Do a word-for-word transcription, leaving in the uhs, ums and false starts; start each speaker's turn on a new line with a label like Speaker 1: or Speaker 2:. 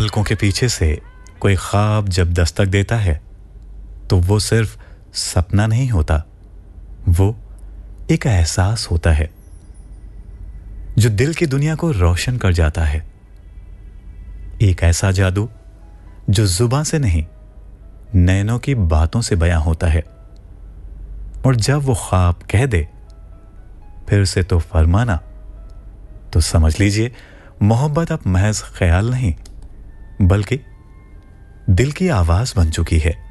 Speaker 1: पलकों के पीछे से कोई ख्वाब जब दस्तक देता है तो वो सिर्फ सपना नहीं होता, वो एक एहसास होता है जो दिल की दुनिया को रोशन कर जाता है। एक ऐसा जादू जो जुबान से नहीं, नैनों की बातों से बयां होता है। और जब वो ख्वाब कह दे फिर से तो फरमाना, तो समझ लीजिए मोहब्बत अब महज ख्याल नहीं बल्कि दिल की आवाज बन चुकी है।